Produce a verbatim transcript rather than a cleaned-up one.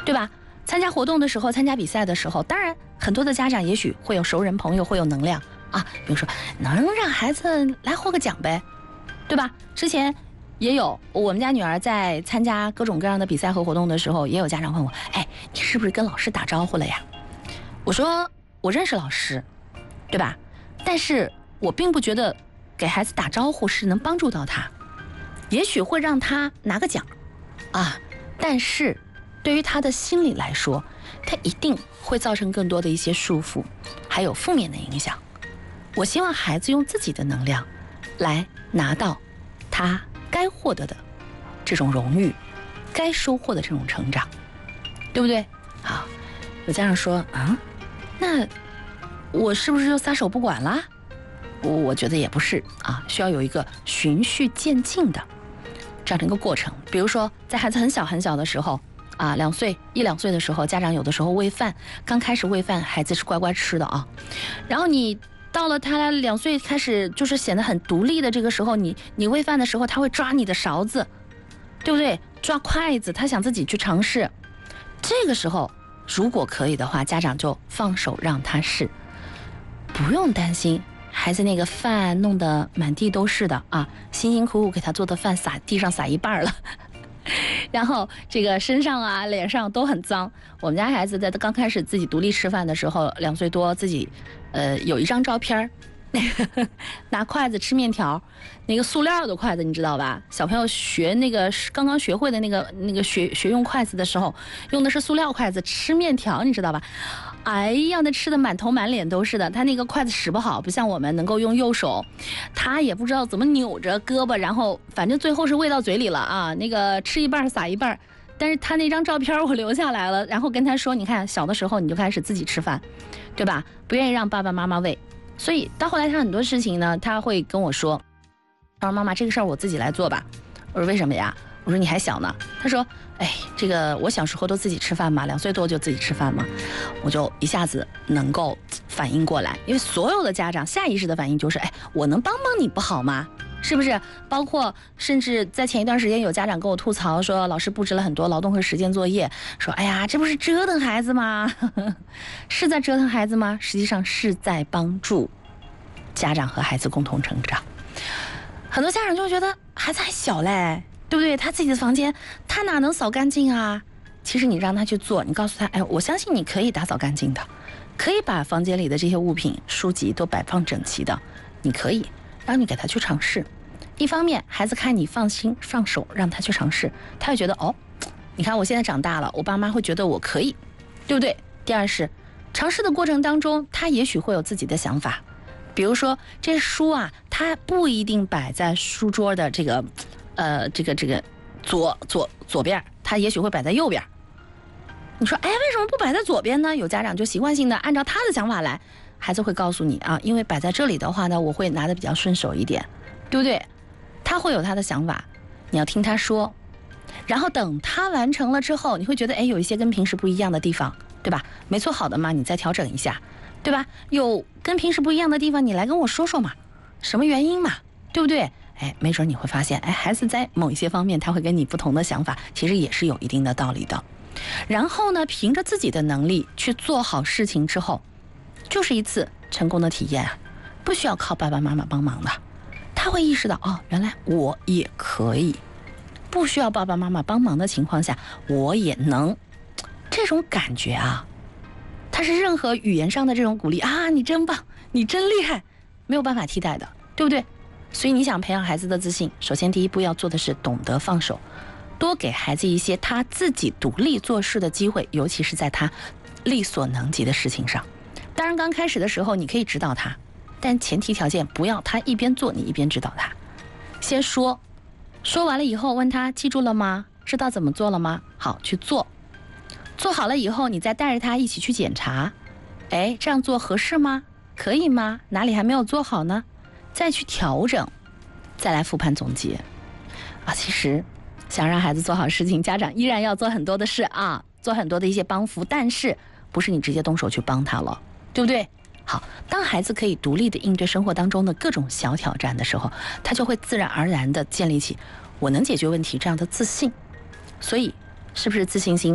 对吧？参加活动的时候，参加比赛的时候，当然很多的家长也许会有熟人朋友，会有能量啊，比如说能让孩子来获个奖呗，对吧？之前也有我们家女儿在参加各种各样的比赛和活动的时候，也有家长问我，哎，你是不是跟老师打招呼了呀？我说我认识老师，对吧？但是我并不觉得给孩子打招呼是能帮助到他，也许会让他拿个奖啊，但是对于他的心理来说，他一定会造成更多的一些束缚，还有负面的影响。我希望孩子用自己的能量来拿到他该获得的这种荣誉，该收获的这种成长，对不对？好，有家长说啊，那我是不是就撒手不管啦？我觉得也不是啊，需要有一个循序渐进的这样的一个过程。比如说在孩子很小很小的时候啊，两岁一两岁的时候，家长有的时候喂饭，刚开始喂饭孩子是乖乖吃的啊，然后你到了他两岁开始就是显得很独立的这个时候，你你喂饭的时候他会抓你的勺子，对不对？抓筷子，他想自己去尝试。这个时候如果可以的话，家长就放手让他试，不用担心孩子那个饭弄得满地都是的啊，辛辛苦苦给他做的饭撒地上撒一半了，然后这个身上啊脸上都很脏。我们家孩子在刚开始自己独立吃饭的时候，两岁多，自己呃有一张照片，那个拿筷子吃面条，那个塑料的筷子你知道吧？小朋友学那个刚刚学会的那个那个学学用筷子的时候，用的是塑料筷子吃面条，你知道吧？哎呀，那吃的满头满脸都是的。他那个筷子使不好，不像我们能够用右手，他也不知道怎么扭着胳膊，然后反正最后是喂到嘴里了啊。那个吃一半撒一半，但是他那张照片我留下来了，然后跟他说，你看小的时候你就开始自己吃饭，对吧？不愿意让爸爸妈妈喂，所以到后来他很多事情呢，他会跟我说，他说妈妈这个事儿我自己来做吧。我说为什么呀？我说你还小呢。他说哎，这个我小时候都自己吃饭嘛，两岁多就自己吃饭嘛。我就一下子能够反应过来，因为所有的家长下意识的反应就是哎，我能帮帮你不好吗？是不是？包括甚至在前一段时间有家长跟我吐槽说，老师布置了很多劳动和实践作业，说哎呀这不是折腾孩子吗？是在折腾孩子吗？实际上是在帮助家长和孩子共同成长。很多家长就会觉得孩子还小嘞，对不对？他自己的房间他哪能扫干净啊？其实你让他去做，你告诉他，哎，我相信你可以打扫干净的，可以把房间里的这些物品书籍都摆放整齐的，你可以，让你给他去尝试。一方面孩子看你放心放手让他去尝试，他会觉得哦，你看我现在长大了，我爸妈会觉得我可以，对不对？第二是尝试的过程当中，他也许会有自己的想法，比如说这书啊，它不一定摆在书桌的这个呃这个这个左左左边，它也许会摆在右边。你说哎，为什么不摆在左边呢？有家长就习惯性的按照他的想法来，孩子会告诉你啊，因为摆在这里的话呢，我会拿得比较顺手一点，对不对？他会有他的想法，你要听他说，然后等他完成了之后，你会觉得哎，有一些跟平时不一样的地方，对吧？没做好的嘛，你再调整一下，对吧？有跟平时不一样的地方，你来跟我说说嘛，什么原因嘛，对不对？哎，没准你会发现，哎，孩子在某一些方面他会跟你不同的想法，其实也是有一定的道理的。然后呢，凭着自己的能力去做好事情之后，就是一次成功的体验啊，不需要靠爸爸妈妈帮忙的。他会意识到哦，原来我也可以，不需要爸爸妈妈帮忙的情况下，我也能。这种感觉啊，它是任何语言上的这种鼓励啊，你真棒，你真厉害，没有办法替代的，对不对？所以你想培养孩子的自信，首先第一步要做的是懂得放手，多给孩子一些他自己独立做事的机会，尤其是在他力所能及的事情上。当然刚开始的时候你可以指导他，但前提条件不要他一边做你一边指导他，先说，说完了以后问他记住了吗？知道怎么做了吗？好，去做，做好了以后你再带着他一起去检查，哎，这样做合适吗？可以吗？哪里还没有做好呢？再去调整，再来复盘总结啊。其实想让孩子做好事情，家长依然要做很多的事啊，做很多的一些帮扶，但是不是你直接动手去帮他了，对不对？好，当孩子可以独立的应对生活当中的各种小挑战的时候，他就会自然而然的建立起我能解决问题这样的自信。所以是不是自信心